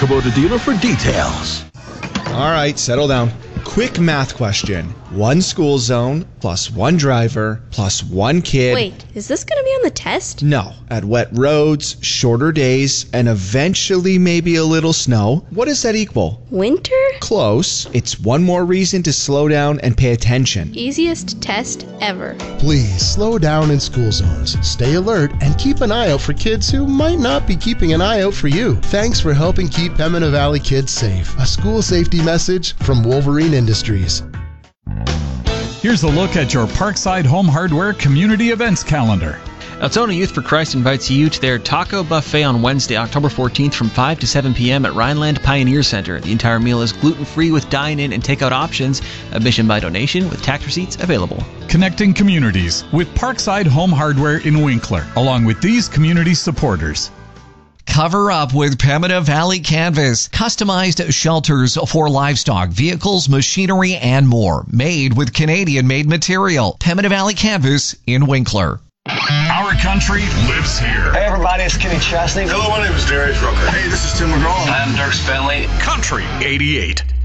Kubota dealer for details. All right, settle down. Quick math question. 1 school zone plus 1 driver plus 1 kid. Wait, is this going to be on the test? No. At wet roads, shorter days, and eventually maybe a little snow. What does that equal? Winter? Close. It's one more reason to slow down and pay attention. Easiest test ever. Please slow down in school zones. Stay alert and keep an eye out for kids who might not be keeping an eye out for you. Thanks for helping keep Pembina Valley kids safe. A school safety message from Wolverine Industries. Here's a look at your Parkside Home Hardware Community Events calendar. Altona Youth for Christ invites you to their taco buffet on Wednesday, October 14th from 5 to 7 p.m. at Rhineland Pioneer Center. The entire meal is gluten-free with dine-in and takeout options. Admission by donation with tax receipts available. Connecting communities with Parkside Home Hardware in Winkler, along with these community supporters. Cover up with Pembina Valley Canvas. Customized shelters for livestock, vehicles, machinery, and more. Made with Canadian-made material. Pembina Valley Canvas in Winkler. Our country lives here. Hey everybody, it's Kenny Chesney. Hello, my name is Darius Rucker. Hey, this is Tim McGraw. I'm Dirk Spenley. Country 88.